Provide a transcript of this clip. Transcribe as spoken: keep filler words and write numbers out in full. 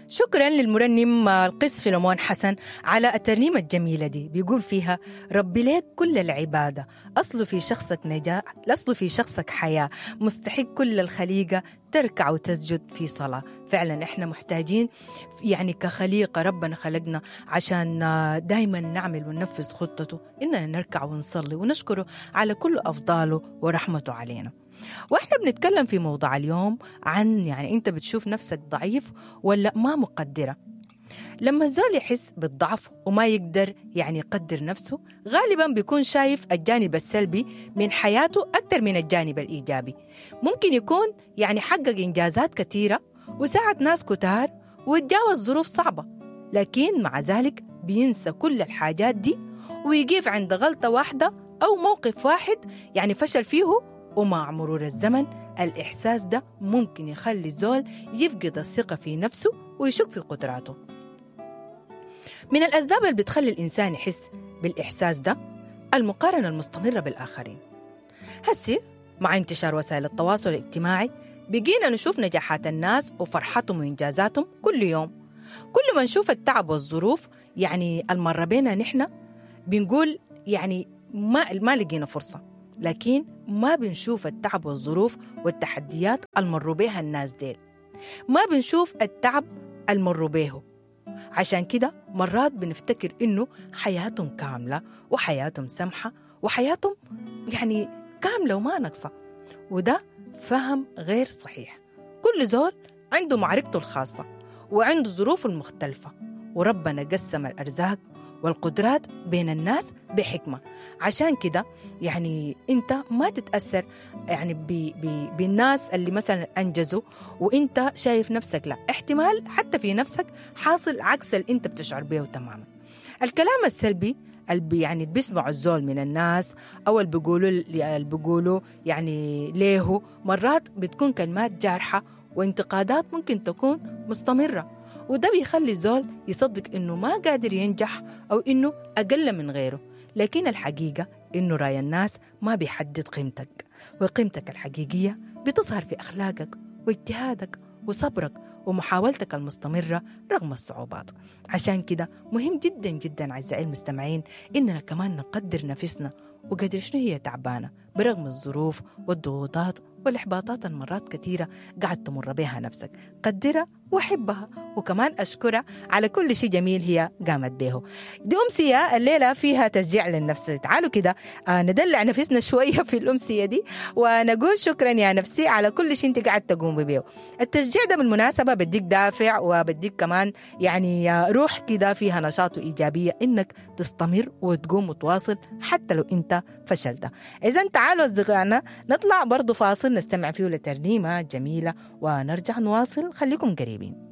شكرا للمرنم القس فيلمون حسن على الترنيمة الجميلة دي. بيقول فيها: ربي ليك كل العبادة، أصل في شخصك نجاة، أصل في شخصك حياة، مستحق كل الخليقة تركع وتسجد في صلاة. فعلا إحنا محتاجين يعني كخليقة ربنا خلقنا عشان دايما نعمل وننفذ خطته، إننا نركع ونصلي ونشكره على كل أفضاله ورحمته علينا. وإحنا بنتكلم في موضوع اليوم عن يعني أنت بتشوف نفسك ضعيف ولا ما مقدرة. لما الزول يحس بالضعف وما يقدر يعني يقدر نفسه، غالبا بيكون شايف الجانب السلبي من حياته أكثر من الجانب الإيجابي. ممكن يكون يعني حقق إنجازات كثيرة وساعد ناس كتار ويتجاوز ظروف صعبة، لكن مع ذلك بينسى كل الحاجات دي ويقف عند غلطة واحدة أو موقف واحد يعني فشل فيه. ومع مرور الزمن الإحساس ده ممكن يخلي الزول يفقد الثقة في نفسه ويشك في قدراته. من الأسباب اللي بتخلي الإنسان يحس بالإحساس ده المقارنة المستمرة بالآخرين. هسي مع انتشار وسائل التواصل الاجتماعي بقينا نشوف نجاحات الناس وفرحتهم وإنجازاتهم كل يوم. كل ما نشوف التعب والظروف يعني المرة بينا نحن بنقول يعني ما, ما لقينا فرصة، لكن ما بنشوف التعب والظروف والتحديات المروا بها الناس ديل، ما بنشوف التعب المروا بيه. عشان كده مرات بنفتكر إنه حياتهم كاملة وحياتهم سمحة وحياتهم يعني كاملة وما نقصة، وده فهم غير صحيح. كل زول عنده معركته الخاصة وعنده ظروفه المختلفة، وربنا قسم الأرزاق والقدرات بين الناس بحكمة. عشان كده يعني انت ما تتأثر يعني بي بي بالناس اللي مثلا أنجزوا وانت شايف نفسك لا، احتمال حتى في نفسك حاصل عكس اللي انت بتشعر به تماما. الكلام السلبي اللي يعني بيسمعوا الزول من الناس أو اللي بيقولوا اللي بيقولوا يعني ليه مرات بتكون كلمات جارحة وانتقادات ممكن تكون مستمرة، وده بيخلي الزول يصدق إنه ما قادر ينجح أو إنه أقل من غيره. لكن الحقيقة إنه رأي الناس ما بيحدد قيمتك، وقيمتك الحقيقية بتظهر في أخلاقك واجتهادك وصبرك ومحاولتك المستمرة رغم الصعوبات. عشان كده مهم جدا جدا أعزائي المستمعين إننا كمان نقدر نفسنا وقدر شنو هي تعبانة برغم الظروف والضغوطات والإحباطات المرات كثيرة قاعد تمر بها نفسك. قدرها وحبها وكمان أشكرها على كل شيء جميل هي قامت به. دي أمسية الليلة فيها تشجيع للنفس. تعالوا كده آه ندلع نفسنا شوية في الأمسية دي ونقول شكرا يا نفسي على كل شيء انت قاعد تقوم به. التشجيع ده بالمناسبة بديك دافع وبديك كمان يعني روح كده فيها نشاط وإيجابية إنك تستمر وتقوم وتواصل حتى لو انت فشلت. إذن تعالوا أصدقائنا نطلع برضو فاصل نستمع فيه لترنيمة جميلة ونرجع نواصل. خليكم قريبين.